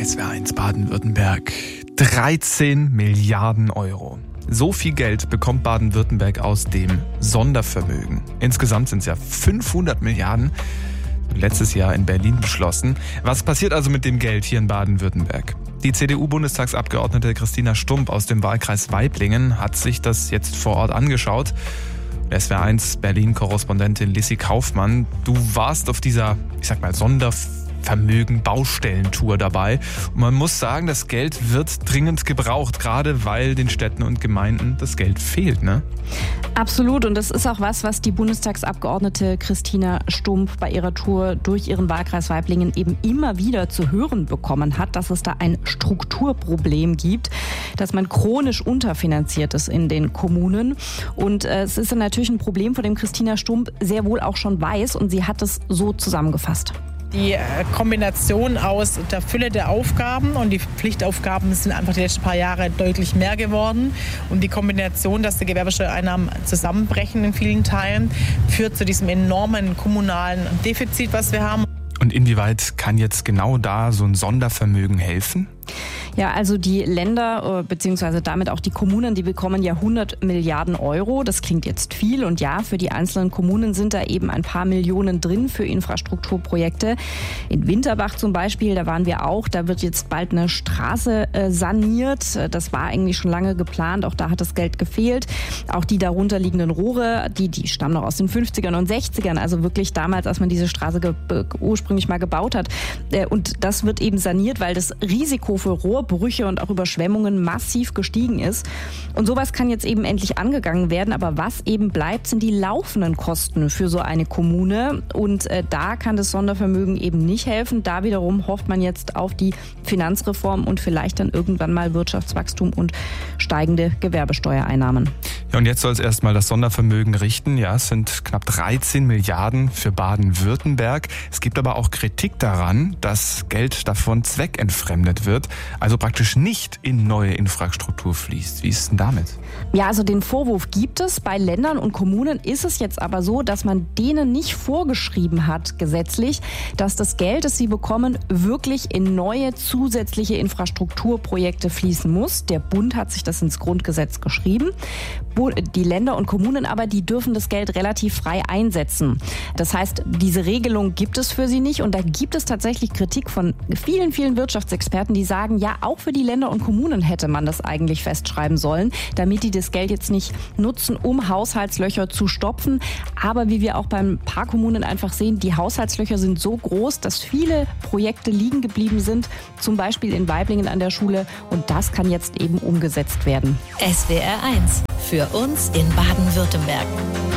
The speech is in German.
SWR1 Baden-Württemberg. 13 Milliarden Euro. So viel Geld bekommt Baden-Württemberg aus dem Sondervermögen. Insgesamt sind es ja 500 Milliarden. Letztes Jahr in Berlin beschlossen. Was passiert also mit dem Geld hier in Baden-Württemberg? Die CDU-Bundestagsabgeordnete Christina Stump aus dem Wahlkreis Waiblingen hat sich das jetzt vor Ort angeschaut. SWR1 Berlin-Korrespondentin Lissy Kaufmann, du warst auf dieser, Sondervermögen-Baustellentour dabei. Und man muss sagen, das Geld wird dringend gebraucht, gerade weil den Städten und Gemeinden das Geld fehlt, ne? Absolut, und das ist auch was die Bundestagsabgeordnete Christina Stump bei ihrer Tour durch ihren Wahlkreis Waiblingen eben immer wieder zu hören bekommen hat, dass es da ein Strukturproblem gibt, dass man chronisch unterfinanziert ist in den Kommunen. Und es ist natürlich ein Problem, von dem Christina Stump sehr wohl auch schon weiß, und sie hat es so zusammengefasst. Die Kombination aus der Fülle der Aufgaben, und die Pflichtaufgaben sind einfach die letzten paar Jahre deutlich mehr geworden, und die Kombination, dass die Gewerbesteuereinnahmen zusammenbrechen in vielen Teilen, führt zu diesem enormen kommunalen Defizit, was wir haben. Und inwieweit kann jetzt genau da so ein Sondervermögen helfen? Ja, also die Länder beziehungsweise damit auch die Kommunen, die bekommen ja 100 Milliarden Euro. Das klingt jetzt viel, und ja, für die einzelnen Kommunen sind da eben ein paar Millionen drin für Infrastrukturprojekte. In Winterbach zum Beispiel, da waren wir auch, da wird jetzt bald eine Straße saniert. Das war eigentlich schon lange geplant, auch da hat das Geld gefehlt. Auch die darunter liegenden Rohre, die stammen noch aus den 50ern und 60ern, also wirklich damals, als man diese Straße ursprünglich mal gebaut hat. Und das wird eben saniert, weil das Risiko für Rohrbrüche und auch Überschwemmungen massiv gestiegen ist. Und sowas kann jetzt eben endlich angegangen werden. Aber was eben bleibt, sind die laufenden Kosten für so eine Kommune. Und da kann das Sondervermögen eben nicht helfen. Da wiederum hofft man jetzt auf die Finanzreform und vielleicht dann irgendwann mal Wirtschaftswachstum und steigende Gewerbesteuereinnahmen. Ja, und jetzt soll es erstmal das Sondervermögen richten. Ja, es sind knapp 13 Milliarden für Baden-Württemberg. Es gibt aber auch Kritik daran, dass Geld davon zweckentfremdet wird, also praktisch nicht in neue Infrastruktur fließt. Wie ist es denn damit? Ja, also den Vorwurf gibt es. Bei Ländern und Kommunen ist es jetzt aber so, dass man denen nicht vorgeschrieben hat, gesetzlich, dass das Geld, das sie bekommen, wirklich in neue zusätzliche Infrastrukturprojekte fließen muss. Der Bund hat sich das ins Grundgesetz geschrieben. Die Länder und Kommunen aber, die dürfen das Geld relativ frei einsetzen. Das heißt, diese Regelung gibt es für sie nicht, und da gibt es tatsächlich Kritik von vielen, vielen Wirtschaftsexperten, die sagen, ja, auch für die Länder und Kommunen hätte man das eigentlich festschreiben sollen, damit die das Geld jetzt nicht nutzen, um Haushaltslöcher zu stopfen. Aber wie wir auch bei ein paar Kommunen einfach sehen, die Haushaltslöcher sind so groß, dass viele Projekte liegen geblieben sind, zum Beispiel in Waiblingen an der Schule, und das kann jetzt eben umgesetzt werden. SWR1 für uns in Baden-Württemberg.